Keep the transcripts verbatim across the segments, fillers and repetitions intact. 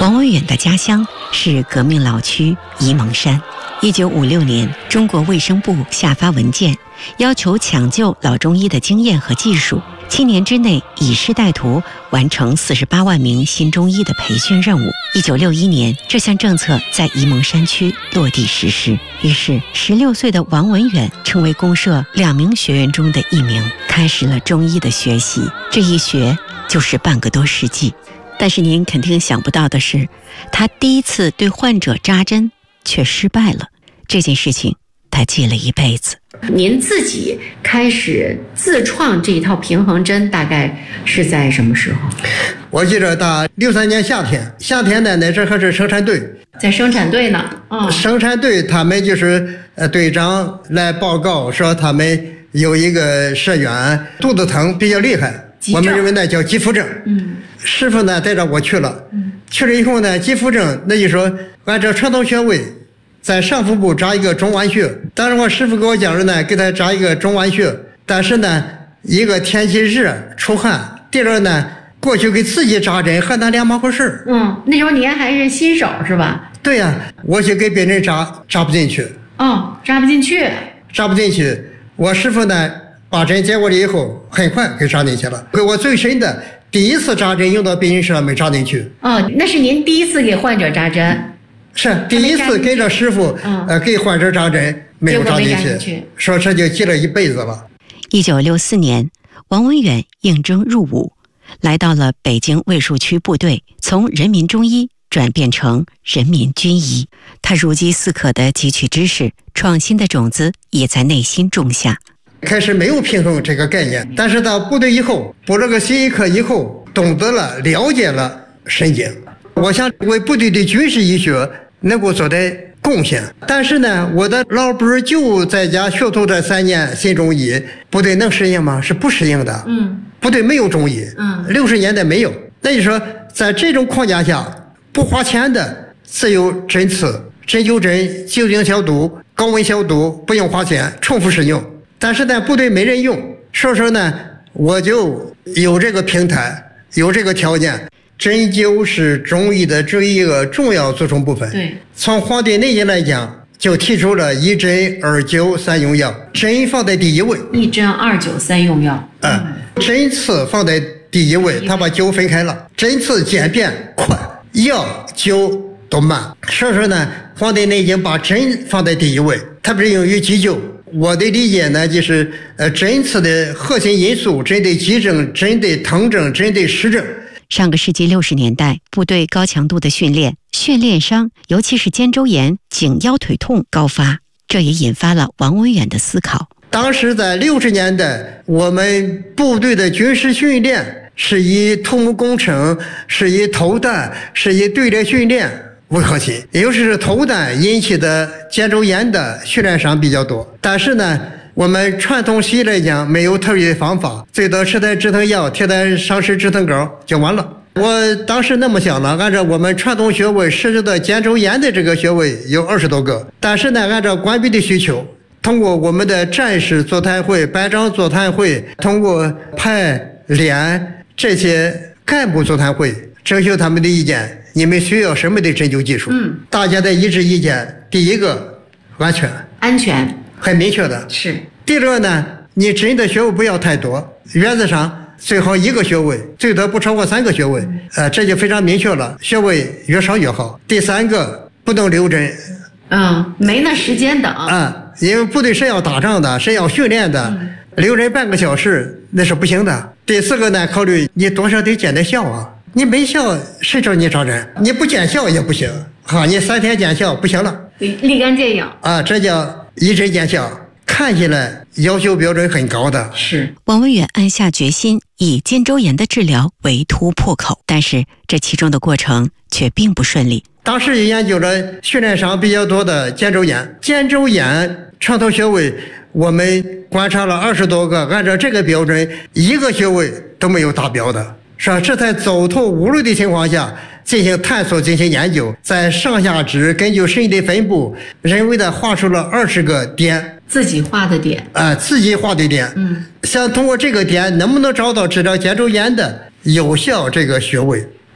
王文远的家乡是革命老区沂蒙山。一九五六年，中国卫生部下发文件，要求抢救老中医的经验和技术，七年之内以师带徒完成四十八万名新中医的培训任务。一九六一年，这项政策在沂蒙山区落地实施。于是，十六岁的王文远成为公社两名学员中的一名，开始了中医的学习。这一学就是半个多世纪。但是您肯定想不到的是，他第一次对患者扎针却失败了。这件事情他记了一辈子。 您自己开始自创这一套平衡针大概是在什么时候？ 我记得到六三年夏天，夏天呢那时候还是生产队， 在生产队呢。 嗯，生产队他们就是呃队长来报告说他们有一个社员肚子疼比较厉害，我们认为那叫急腹症。嗯，师傅呢带着我去了。嗯，去了以后呢，急腹症那就说按照传统穴位，在上腹部扎一个中脘穴。当时我师傅给我讲了呢，给他扎一个中脘穴。但是呢，一个天气热出汗，第二呢，过去给自己扎针和那两码回事。 嗯，那时候您还是新手是吧？ 对呀、啊，我去给别人扎，扎不进去。 哦，扎不进去。 扎不进去。我师傅呢，把针接过来以后，很快给扎进去了。给我最深的第一次扎针用到病人身上没扎进去。 哦，那是您第一次给患者扎针。 是第一次跟着师傅，嗯、呃，给患者扎针，没有扎进去，去说这就记了一辈子了。 一九六四年，王文远应征入伍，来到了北京卫戍区部队，从人民中医转变成人民军医。他如饥似渴地汲取知识，创新的种子也在内心种下。 开始没有平衡这个概念，但是到部队以后，补了个新医科以后，懂得了，了解了神经。我想为部队的军事医学能够做点贡献，但是呢，我的老伴儿就在家学徒这三年新中医，部队能适应吗？是不适应的。嗯，部队没有中医，嗯，六十年代没有。那就说，在这种框架下，不花钱的自有针刺、针灸针、酒精消毒、高温消毒，不用花钱，重复使用。但是呢，部队没人用，所以说呢，我就有这个平台，有这个条件。针灸是中医的这一个重要组成部分。对，从《黄帝内经》来讲，就提出了一针、二灸、三用药，针放在第一位。 一针、二灸、三用药。 嗯，针刺放在第一位，他把灸分开了。针刺简便快，药灸都慢。所以说呢，《黄帝内经》把针放在第一位，特别是用于急救。我的理解呢，就是呃，针刺的核心因素针对急症、针对疼症、针对湿症。 上个世纪六十年代，部队高强度的训练，训练伤，尤其是肩周炎、颈腰腿痛高发，这也引发了王文远的思考。 当时在六十年代，我们部队的军事训练是以土木工程、是以投弹、是以队列训练为核心，也就是投弹引起的肩周炎的训练伤比较多。但是呢，我们传统西医来讲，没有特别的方法，最多吃点止疼药，贴点伤湿止疼膏就完了。我当时那么想了，按照我们传统穴位设置的肩周炎的这个穴位有二十多个，但是呢，按照官兵的需求，通过我们的战士座谈会、班长座谈会，通过派连这些干部座谈会，征求他们的意见，你们需要什么的针灸技术？嗯，大家的一致意见，第一个安全， 安全。 很明确的是。 第二个呢，你针的穴位不要太多，原则上最好一个穴位，最多不超过三个穴位，呃，这就非常明确了，穴位越少越好。第三个，不能留针， 嗯，没那时间等啊、嗯，因为部队是要打仗的，是要训练的，嗯、留针半个小时那是不行的。第四个呢，考虑你多少得见点效啊，你没效谁找你扎针？你不见效也不行，好，你三天见效不行了， 立竿见影啊，这叫一针见效，看起来要求标准很高的。 是王文远暗下决心，以肩周炎的治疗为突破口，但是这其中的过程却并不顺利。 当时也研究了训练伤比较多的肩周炎，肩周炎传统穴位我们观察了二十多个，按照这个标准，一个穴位都没有达标的，是吧？这在走投无路的情况下进行探索，进行研究，在上下肢根据神的分布，人为的画出了二十个点， 自己画的点啊、呃，自己画的点。嗯，想通过这个点能不能找到治疗肩周炎的有效这个穴位。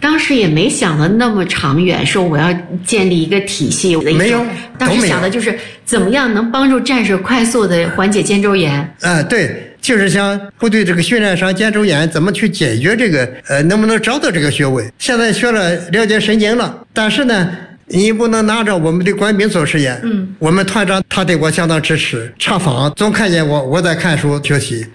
当时也没想的那么长远，说我要建立一个体系。 没有， 当时想的就是怎么样能帮助战士快速的缓解肩周炎。 啊，对，就是想部队这个训练上肩周炎怎么去解决这个，呃，能不能找到这个穴位？现在学了了解神经了，但是呢，你不能拿着我们的官兵做实验。 嗯， 我们团长他对我相当支持，查房总看见我我在看书学习。